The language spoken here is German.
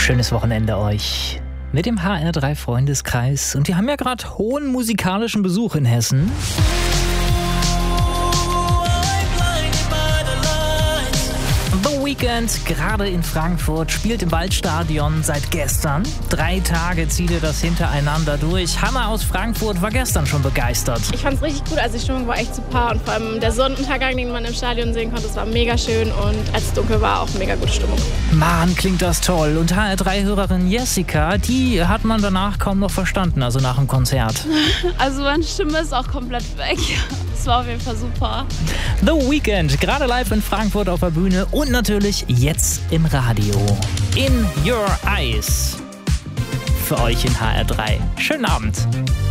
Schönes Wochenende euch mit dem HR3 Freundeskreis. Und wir haben ja gerade hohen musikalischen Besuch in Hessen. The Weeknd, gerade in Frankfurt, spielt im Waldstadion seit gestern. 3 Tage zieht er das hintereinander durch. Hanna aus Frankfurt war gestern schon begeistert. Ich fand es richtig gut, also die Stimmung war echt super und vor allem der Sonnenuntergang, den man im Stadion sehen konnte, das war mega schön und als es dunkel war, auch mega gute Stimmung. Mann, klingt das toll. Und HR3-Hörerin Jessica, die hat man danach kaum noch verstanden, also nach dem Konzert. Also meine Stimme ist auch komplett weg. Das war auf jeden Fall super. The Weeknd, gerade live in Frankfurt auf der Bühne und natürlich jetzt im Radio. In Your Eyes. Für euch in HR3. Schönen Abend.